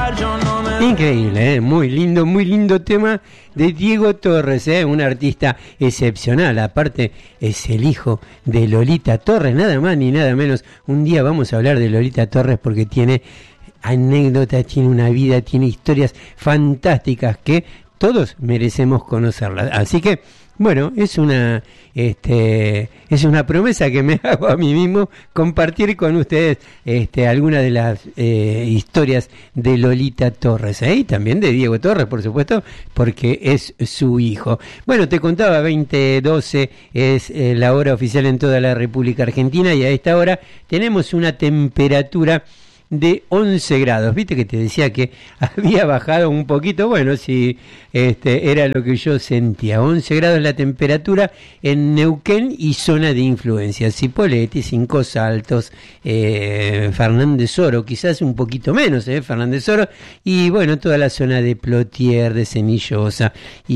Increíble, muy lindo tema de Diego Torres, un artista excepcional. Aparte es el hijo de Lolita Torres, nada más ni nada menos. Un día vamos a hablar de Lolita Torres porque tiene anécdotas, tiene una vida, tiene historias fantásticas que todos merecemos conocerlas. Así que bueno, es una promesa que me hago a mí mismo, compartir con ustedes algunas de las historias de Lolita Torres, y también de Diego Torres, por supuesto, porque es su hijo. Bueno, te contaba, 20:12 es la hora oficial en toda la República Argentina, y a esta hora tenemos una temperatura de 11 grados. Viste que te decía que había bajado un poquito. Bueno, sí, era lo que yo sentía. 11 grados la temperatura en Neuquén y zona de influencia. Cipolletti, Cinco Saltos, Fernández Oro, quizás un poquito menos, Fernández Oro, y bueno, toda la zona de Plotier, de Cenillosa y